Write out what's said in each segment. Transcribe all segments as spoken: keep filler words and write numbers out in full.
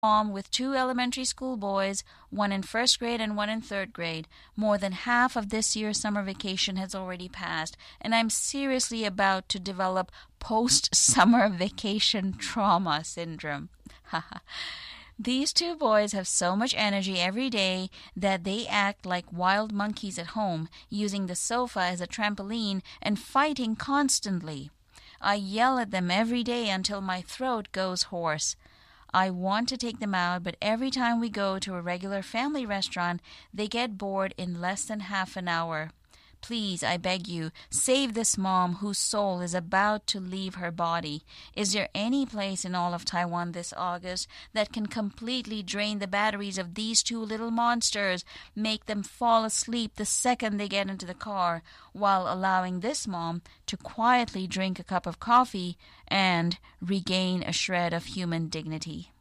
Mom with two elementary school boys, one in first grade and one in third grade. More than half of this year's summer vacation has already passed, and I'm seriously about to develop post-summer vacation trauma syndrome. These two boys have so much energy every day that they act like wild monkeys at home, using the sofa as a trampoline and fighting constantly. I yell at them every day until my throat goes hoarse. I want to take them out, but every time we go to a regular family restaurant, they get bored in less than half an hour. Please, I beg you, save this mom whose soul is about to leave her body. Is there any place in all of Taiwan this August that can completely drain the batteries of these two little monsters, make them fall asleep the second they get into the car, while allowing this mom to quietly drink a cup of coffee and regain a shred of human dignity?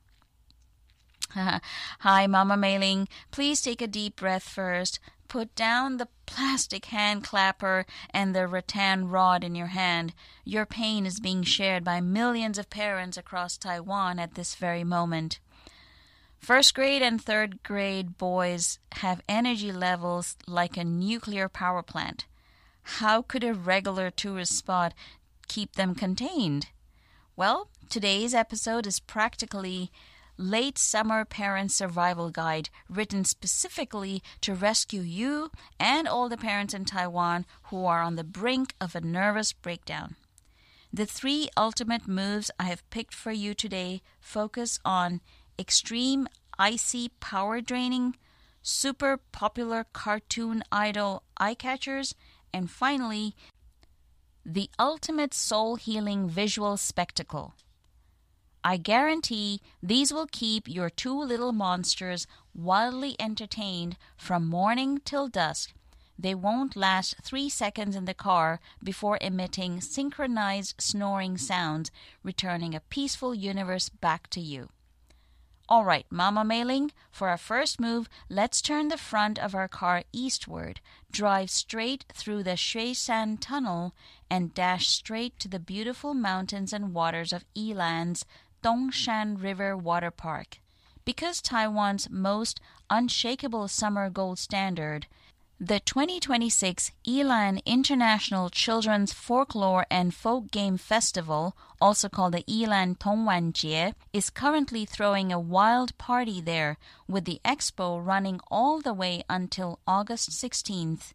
Hi, Mama Mei-ling. Please take a deep breath first. Put down the plastic hand clapper and the rattan rod in your hand. Your pain is being shared by millions of parents across Taiwan at this very moment. First grade and third grade boys have energy levels like a nuclear power plant. How could a regular tourist spot keep them contained? Well, today's episode is practically Late Summer Parent Survival Guide, written specifically to rescue you and all the parents in Taiwan who are on the brink of a nervous breakdown. The three ultimate moves I have picked for you today focus on extreme icy power draining, super popular cartoon idol eye catchers, and finally, the ultimate soul-healing visual spectacle. I guarantee these will keep your two little monsters wildly entertained from morning till dusk. They won't last three seconds in the car before emitting synchronized snoring sounds, returning a peaceful universe back to you. All right, Mama Mei-ling, for our first move, let's turn the front of our car eastward, drive straight through the Shui-San Tunnel, and dash straight to the beautiful mountains and waters of Yilan's Dongshan River Water Park. Because Taiwan's most unshakable summer gold standard, the twenty twenty-six Yilan International Children's Folklore and Folk Game Festival, also called the Yilan Tongwanjie, is currently throwing a wild party there, with the expo running all the way until August sixteenth.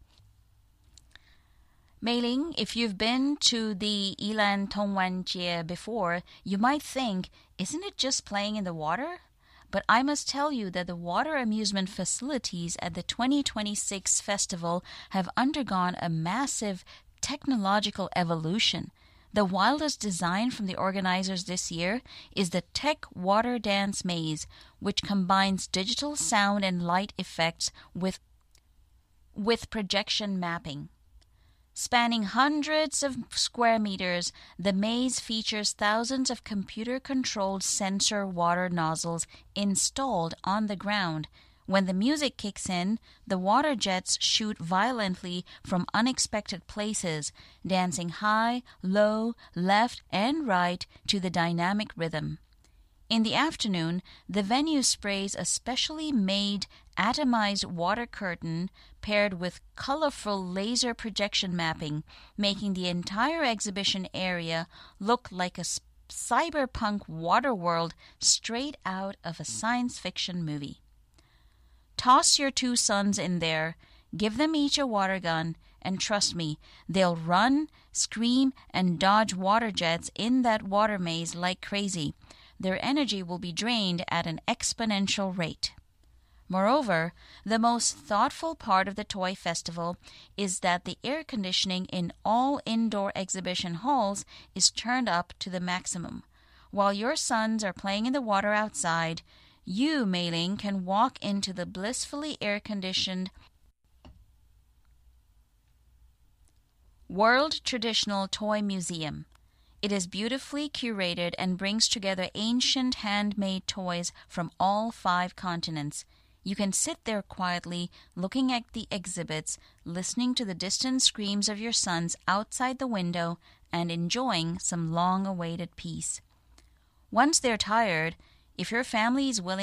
Mei-ling, if you've been to the Yilan Tongwanjie before, you might think, isn't it just playing in the water? But I must tell you that the water amusement facilities at the twenty twenty-six festival have undergone a massive technological evolution. The wildest design from the organizers this year is the Tech Water Dance Maze, which combines digital sound and light effects with, with projection mapping. Spanning hundreds of square meters, the maze features thousands of computer-controlled sensor water nozzles installed on the ground. When the music kicks in, the water jets shoot violently from unexpected places, dancing high, low, left, and right to the dynamic rhythm. In the afternoon, the venue sprays a specially made atomized water curtain paired with colorful laser projection mapping, making the entire exhibition area look like a cyberpunk water world straight out of a science fiction movie. Toss your two sons in there, give them each a water gun, and trust me, they'll run, scream, and dodge water jets in that water maze like crazy. Their energy will be drained at an exponential rate. Moreover, the most thoughtful part of the toy festival is that the air conditioning in all indoor exhibition halls is turned up to the maximum. While your sons are playing in the water outside, you, Mei-ling, can walk into the blissfully air-conditioned World Traditional Toy Museum. It is beautifully curated and brings together ancient handmade toys from all five continents. You can sit there quietly, looking at the exhibits, listening to the distant screams of your sons outside the window, and enjoying some long-awaited peace. Once they're tired, if your family is willing